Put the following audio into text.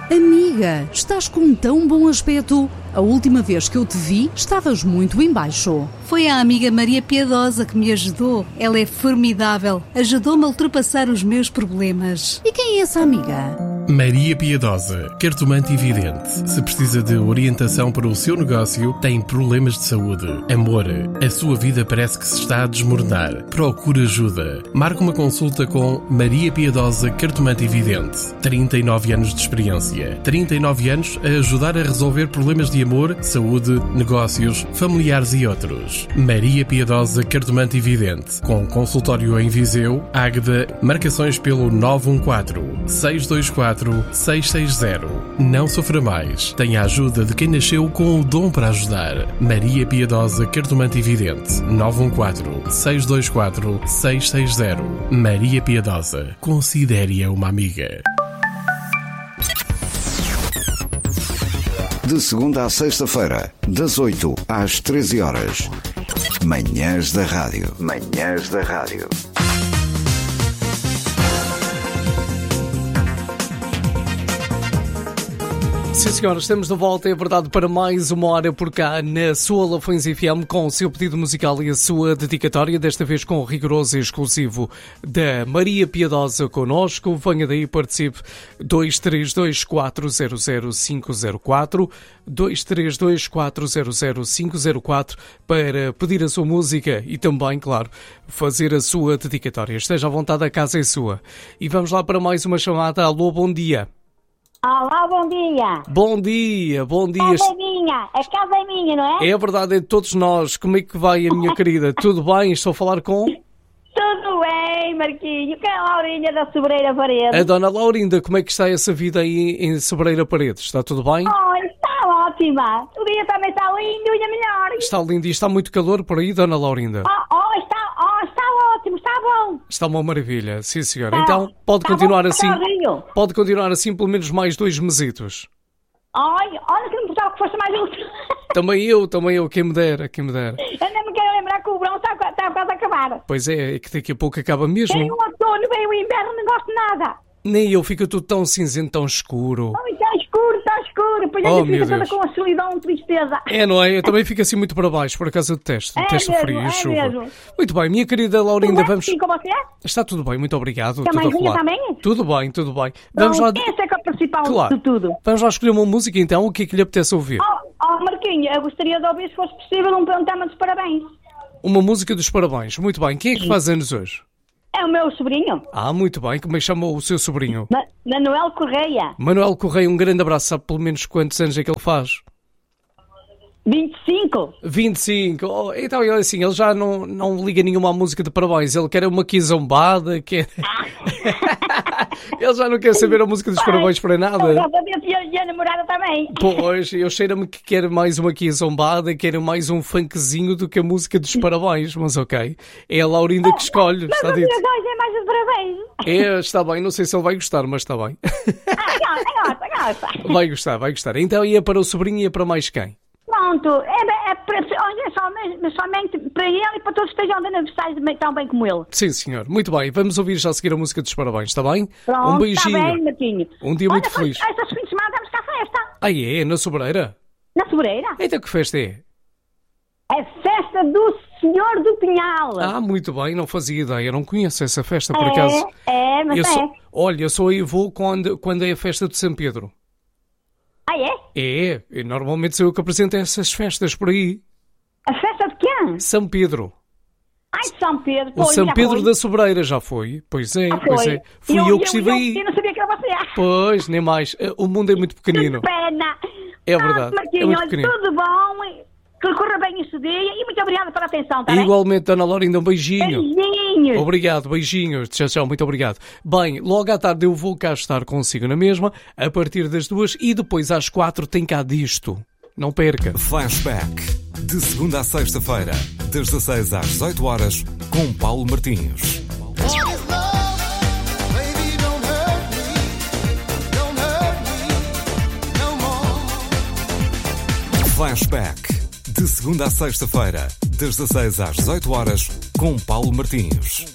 Amiga, estás com tão bom aspecto. A última vez que eu te vi, estavas muito em baixo. Foi a amiga Maria Piedosa que me ajudou. Ela é formidável. Ajudou-me a ultrapassar os meus problemas. E quem é essa amiga? Maria Piedosa, cartomante e vidente. Se precisa de orientação para o seu negócio, tem problemas de saúde, amor, a sua vida parece que se está a desmoronar. Procure ajuda. Marque uma consulta com Maria Piedosa, cartomante e vidente. 39 anos de experiência. 39 anos a ajudar a resolver problemas de amor, saúde, negócios, familiares e outros. Maria Piedosa, cartomante e vidente. Com consultório em Viseu, Águeda, marcações pelo 914-624-660. Não sofra mais. Tenha a ajuda de quem nasceu com o dom para ajudar. Maria Piedosa, cartomante e vidente. 914-624-660. Maria Piedosa. Considere-a uma amiga. De segunda à sexta-feira, das 8 às 13 horas. Manhãs da Rádio. Manhãs da Rádio. Sim, senhora, estamos de volta, é verdade, para mais uma hora por cá na sua Lafões FM com o seu pedido musical e a sua dedicatória, desta vez com o rigoroso e exclusivo da Maria Piedosa connosco. Venha daí, participe. 232400504 232400504 para pedir a sua música e também, claro, fazer a sua dedicatória. Esteja à vontade, a casa é sua. E vamos lá para mais uma chamada. Alô, bom dia. Olá, bom dia. Bom dia, bom dia. A casa é minha, a casa é minha, não é? É verdade, é de todos nós. Como é que vai, a minha querida? Tudo bem? Estou a falar com... Tudo bem, Marquinhos. Que é a Laurinha da Sobreira Paredes. A dona Laurinda, como é que está essa vida aí em Sobreira Paredes? Está tudo bem? Oh, está ótima. O dia também está lindo e é melhor. Está lindo e está muito calor por aí, dona Laurinda? Está ótimo, está bom. Está uma maravilha, sim senhora. Então pode continuar assim. Pode continuar assim pelo menos mais 2 mesitos. Olha que não importava que fosse mais um. Também eu, quem me dera. Eu nem me quero lembrar que o verão está quase a acabar. Pois é que daqui a pouco acaba mesmo. Vem o outono, vem o inverno, não gosto de nada. Nem eu, fica tudo tão cinzento, tão escuro. Está escuro. Depois a gente fica toda com a solidão, tristeza. É, não é? Eu também fico assim muito para baixo, por acaso eu detesto. Detesto frio e chuva. Mesmo. Muito bem, minha querida Laurinda, vamos... Sim, com você? Está tudo bem, muito obrigado. Também, tudo a rolar. também? Tudo bem. Vamos lá... Esse é que é o principal de tudo. Vamos lá escolher uma música então, o que é que lhe apetece ouvir? Marquinhos, eu gostaria de ouvir, se fosse possível, um tema dos parabéns. Uma música dos parabéns, muito bem. Quem é que faz anos hoje? É o meu sobrinho. Muito bem. Como é que chama o seu sobrinho? Manuel Correia. Manuel Correia, um grande abraço. Sabe pelo menos quantos anos é que ele faz? 25. 25. Oh, então, assim, ele já não liga nenhuma à música de parabéns. Ele quer uma quizombada, quer... Ele já não quer saber a música dos parabéns para nada. E a namorada também. Pois, eu cheiro-me que quer mais uma quizombada, quer mais um funkzinho do que a música dos parabéns. Mas ok, é a Laurinda que escolhe. Mas está o dito. dia 2 é mais de parabéns. Está bem, não sei se ele vai gostar, mas está bem. Gosta. Vai gostar. Então ia para o sobrinho e ia para mais quem? Pronto, somente para ele e para todos que estejam de aniversário tão bem como ele. Sim, senhor. Muito bem. Vamos ouvir já a seguir a música dos parabéns, está bem? Pronto, um beijinho. Está bem, Marquinho. Um dia muito feliz. Esta fim de semana vamos cá à festa. É? Na Sobreira? Na Sobreira? Então que festa é? É festa do Senhor do Pinhal. Muito bem. Não fazia ideia. Não conheço essa festa, por acaso. Olha, eu só aí vou quando é a festa de São Pedro. É? Normalmente sou eu que apresento essas festas por aí. A festa de quem? São Pedro. São Pedro. O São Pedro da Sobreira já foi. Pois é. Fui eu que estive aí. Eu não sabia que era você. Pois, nem mais. O mundo é muito pequenino. Pena. É verdade. Marquinhos, é muito pequenino. tudo bom. Que corra bem esse dia e muito obrigada pela atenção, tá bem? Igualmente, dona Laurinda, um beijinho. Beijinhos. Obrigado, beijinhos. Tchau, muito obrigado. Bem, logo à tarde eu vou cá estar consigo na mesma, a partir das 2 e depois às 4 tem cá disto. Não perca. Flashback, de segunda à sexta-feira, das 16 às 18 horas, com Paulo Martins. Flashback, de segunda à sexta-feira, das 16 às 18 horas, com Paulo Martins.